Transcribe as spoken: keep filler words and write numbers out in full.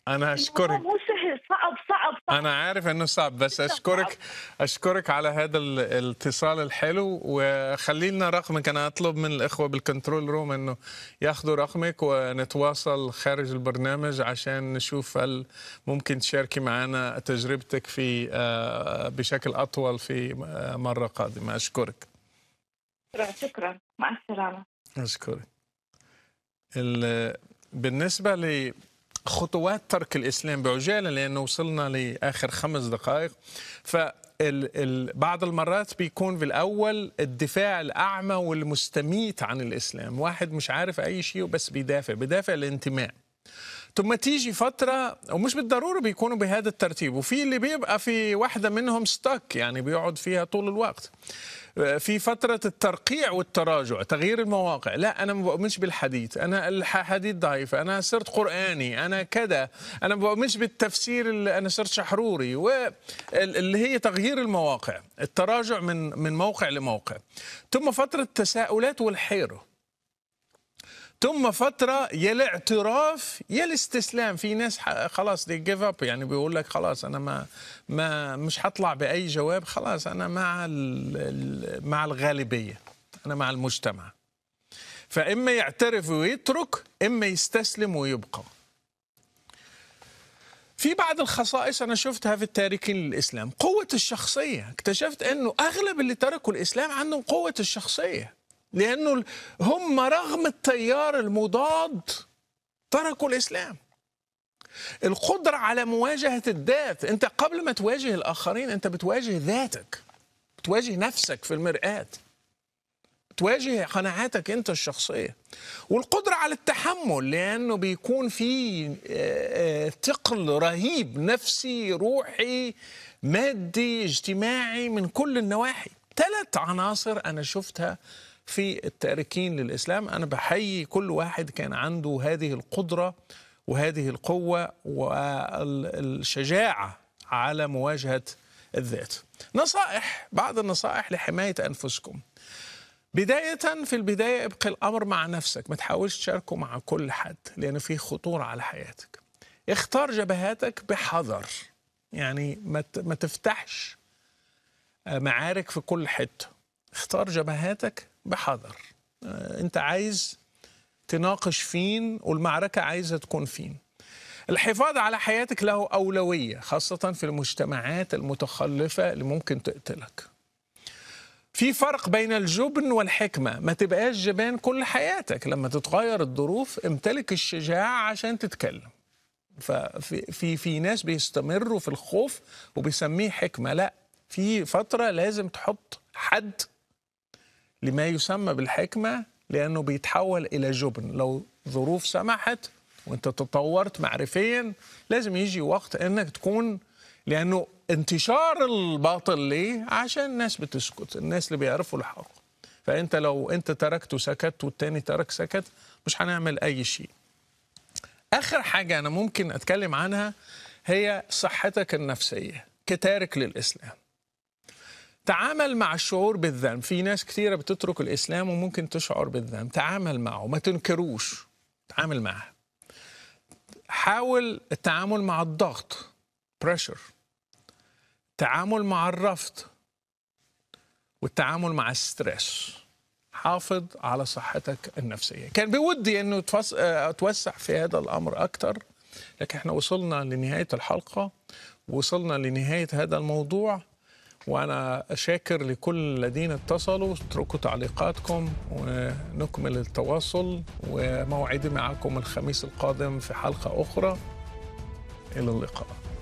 أنا الموضوع أشكرِك. مو سهل، صعب، صعب، صعب، أنا عارف إنه صعب، بس جدًا صعب. أشكرِك أشكرِك على هذا ال الاتصال الحلو، وخلّي لنا رقمِك. أنا أطلب من الإخوة بالcontrol room إنه ياخدوا رقمِك ونتواصل خارج البرنامج عشان نشوف هل ممكن تشاركي معانا تجربتِك في آآ بشكل أطول في م مرة قادمة. أشكرِك. شكرًا، شكرًا، مع السلامة. أشكرِك. ال بالنسبة لخطوات ترك الإسلام بعجالة، لأنه وصلنا لآخر خمس دقائق، فال ال بعض المرات بيكون في الأول الدفاع الأعمى والمستميت عن الإسلام، واحد مش عارف أي شيء وبس بيدافع، بيدافع الانتماء. ثم تيجي فترة، ومش بالضرورة بيكونوا بهذا الترتيب، وفي اللي بيبقى في واحدة منهم ستك، يعني بيقعد فيها طول الوقت. في فترة الترقيع والتراجع، تغيير المواقع. لا، أنا ما بؤمنش بالحديث، أنا الحديث ضعيف، أنا صرت قرآني، أنا كذا، أنا ما بؤمنش بالتفسير، اللي أنا صرت شحروري، واللي هي تغيير المواقع، التراجع من من موقع لموقع. ثم فترة التساؤلات والحيرة. ثم فترة يا الاعتراف يا الاستسلام. في ناس خلاص دي جيف اب، يعني بيقول لك خلاص انا ما ما مش هطلع باي جواب، خلاص انا مع مع الغالبية، انا مع المجتمع. فاما يعترف ويترك، اما يستسلم ويبقى. في بعض الخصائص أنا شفتها في التاركين للإسلام. قوة الشخصية. اكتشفت أنه أغلب اللي تركوا الإسلام عندهم قوة الشخصية، لأنه هم رغم التيار المضاد تركوا الإسلام. القدرة على مواجهة الذات. أنت قبل ما تواجه الآخرين أنت بتواجه ذاتك، بتواجه نفسك في المرآة، تواجه قناعاتك أنت الشخصية. والقدرة على التحمل، لأنه بيكون في ثقل رهيب نفسي روحي مادي اجتماعي من كل النواحي. ثلاث عناصر أنا شفتها في التاركين للإسلام. أنا بحيي كل واحد كان عنده هذه القدرة وهذه القوة والشجاعة على مواجهة الذات. نصائح، بعض النصائح لحماية أنفسكم. بداية، في البداية ابقي الأمر مع نفسك، ما تحاولش تشاركه مع كل حد، لأنه فيه خطورة على حياتك. اختار جبهاتك بحذر، يعني ما تفتحش معارك في كل حتة. اختار جبهاتك بحذر. انت عايز تناقش فين، والمعركة عايزة تكون فين. الحفاظ على حياتك له أولوية، خاصة في المجتمعات المتخلفة اللي ممكن تقتلك. في فرق بين الجبن والحكمة. ما تبقاش جبان كل حياتك. لما تتغير الظروف امتلك الشجاعة عشان تتكلم. ففي في في ناس بيستمروا في الخوف وبيسميه حكمة. لا، في فترة لازم تحط حد لما يسمى بالحكمة، لأنه بيتحول إلى جبن. لو ظروف سمحت وانت تطورت معرفيا، لازم يجي وقت انك تكون، لأنه انتشار الباطل ليه؟ عشان الناس بتسكت، الناس اللي بيعرفوا الحق. فأنت لو أنت تركت وسكت والتاني ترك سكت، مش هنعمل أي شيء. آخر حاجة أنا ممكن أتكلم عنها هي صحتك النفسية كتارك للإسلام. تعامل مع الشعور بالذنب. في ناس كثيرة بتترك الإسلام وممكن تشعر بالذنب. تعامل معه، ما تنكروش، تعامل معه. حاول التعامل مع الضغط، بريشر، التعامل مع الرفض، والتعامل مع الستريس. حافظ على صحتك النفسية. كان بودي أنه أتوسع في هذا الأمر أكثر، لكن احنا وصلنا لنهاية الحلقة، وصلنا لنهاية هذا الموضوع. وأنا شاكر لكل الذين اتصلوا. اتركوا تعليقاتكم ونكمل التواصل، وموعدي معكم الخميس القادم في حلقة أخرى. إلى اللقاء.